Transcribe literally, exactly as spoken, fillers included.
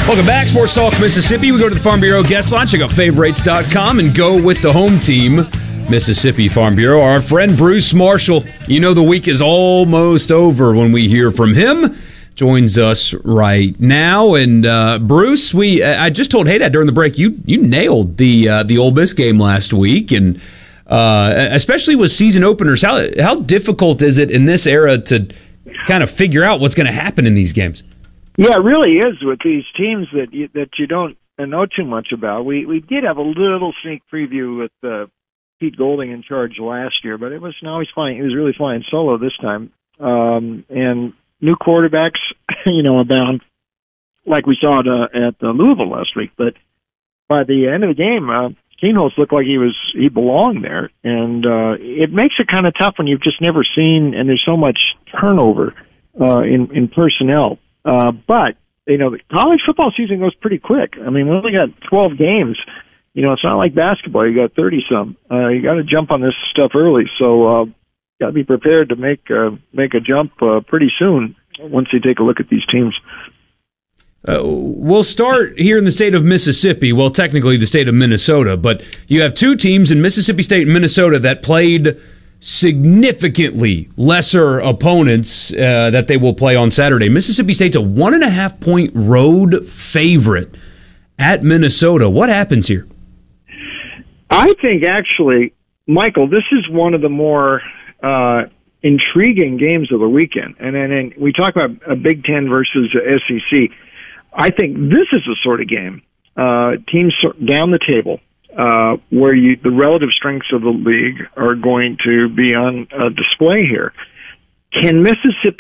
Welcome back, Sports Talk Mississippi. We go to the Farm Bureau guest line. Check out favorites dot com and go with the home team, Mississippi Farm Bureau. Our friend Bruce Marshall. You know the week is almost over when we hear from him. Joins us right now. And uh, Bruce, we I just told Haydad during the break, you you nailed the uh, the Ole Miss game last week, and uh, especially with season openers. How how difficult is it in this era to kind of figure out what's going to happen in these games? Yeah, it really is with these teams that you, that you don't know too much about. We we did have a little sneak preview with uh, Pete Golding in charge last year, but it was no, he's flying. He was really flying solo this time, um, and new quarterbacks, you know, abound, like we saw at, uh, at uh, Louisville last week. But by the end of the game, uh, Keenholz looked like he was he belonged there, and uh, it makes it kind of tough when you've just never seen, and there's so much turnover uh, in in personnel. Uh, but, you know, the college football season goes pretty quick. I mean, we only got twelve games. You know, it's not like basketball. You got thirty-some. Uh, you got to jump on this stuff early. So, uh, got to be prepared to make, uh, make a jump uh, pretty soon once you take a look at these teams. Uh, we'll start here in the state of Mississippi. Well, technically the state of Minnesota. But you have two teams in Mississippi State and Minnesota that played significantly lesser opponents uh, that they will play on Saturday. Mississippi State's a one and a half point road favorite at Minnesota. What happens here? I think actually, Michael, this is one of the more uh, intriguing games of the weekend. And then and we talk about a Big Ten versus a S E C. I think this is the sort of game, uh, teams down the table, Uh, where you, the relative strengths of the league are going to be on uh, display here. Can Mississippi